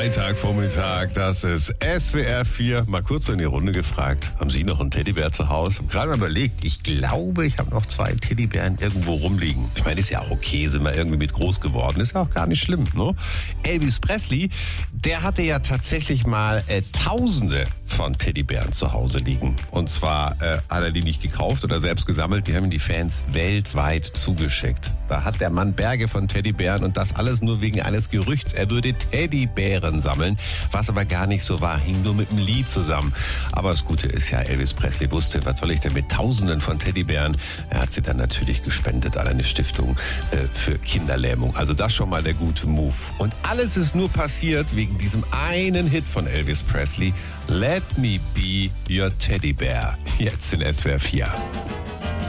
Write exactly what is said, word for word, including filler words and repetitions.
Freitagvormittag, das ist S W R vier. Mal kurz so in die Runde gefragt, haben Sie noch einen Teddybär zu Hause? Ich habe gerade mal überlegt, ich glaube, ich habe noch zwei Teddybären irgendwo rumliegen. Ich meine, ist ja auch okay, sind wir irgendwie mit groß geworden, ist ja auch gar nicht schlimm, ne? Elvis Presley, der hatte ja tatsächlich mal äh, Tausende von Teddybären zu Hause liegen. Und zwar äh, hat er die nicht gekauft oder selbst gesammelt, die haben ihm die Fans weltweit zugeschickt. Da hat der Mann Berge von Teddybären und das alles nur wegen eines Gerüchts. Er würde Teddybären sammeln, was aber gar nicht so war, hing nur mit dem Lied zusammen. Aber das Gute ist ja, Elvis Presley wusste, was soll ich denn mit Tausenden von Teddybären? Er hat sie dann natürlich gespendet an eine Stiftung äh, für Kinderlähmung. Also das schon mal der gute Move. Und alles ist nur passiert wegen diesem einen Hit von Elvis Presley, Let Me Be Your Teddy Bear. Jetzt in S W R vier.